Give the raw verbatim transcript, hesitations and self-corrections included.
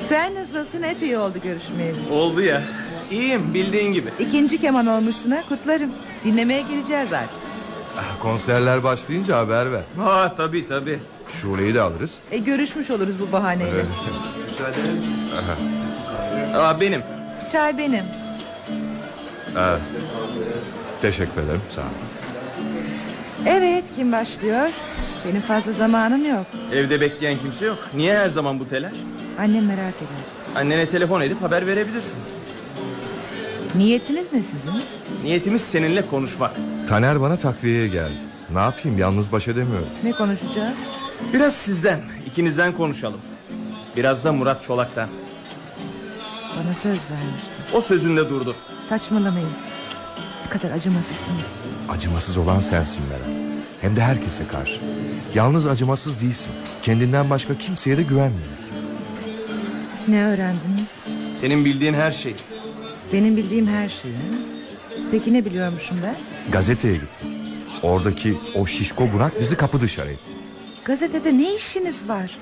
Sen nasılsın? Epey oldu görüşmeyeli. Oldu ya. İyiyim, bildiğin gibi. İkinci keman olmuşsun ha, kutlarım. Dinlemeye gireceğiz artık. Konserler başlayınca haber ver. Ha tabii tabii. Şule'yi de alırız. E, görüşmüş oluruz bu bahaneyle. Aa, benim. Çay benim. Evet. Teşekkür ederim, sağ ol. Evet, kim başlıyor? Benim fazla zamanım yok. Evde bekleyen kimse yok. Niye her zaman bu telaş? Annem merak eder. Annene telefon edip haber verebilirsin. Niyetiniz ne sizin? Niyetimiz seninle konuşmak. Taner bana takviyeye geldi. Ne yapayım, yalnız baş edemiyorum. Ne konuşacağız? Biraz sizden, ikinizden konuşalım. Biraz da Murat Çolak'tan. Bana söz vermiştin. O sözünde durdu. Saçmalamayın. Ne kadar acımasızsınız. Acımasız olan sensin Meral. Hem de herkese karşı. Yalnız acımasız değilsin. Kendinden başka kimseye de güvenmiyorsun. Ne öğrendiniz? Senin bildiğin her şey. Benim bildiğim her şeyi. Peki ne biliyormuşum ben? Gazeteye gittik. Oradaki o şişko Burak bizi kapı dışarı etti. Gazetede ne işiniz var?